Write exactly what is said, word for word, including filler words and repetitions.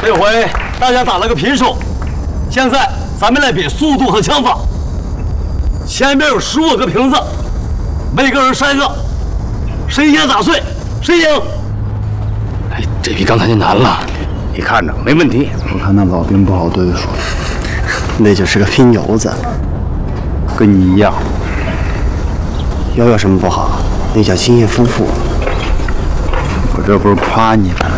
这回大家打了个平手，现在咱们来比速度和枪法。前面有十五个瓶子，每个人三个，谁先打碎谁赢。 哎，这比刚才就难了。 你看着没问题。 我看那老兵不好对付，那就是个拼油子， 跟你一样。 油有什么不好？那叫经验丰富。 我这不是夸你呢。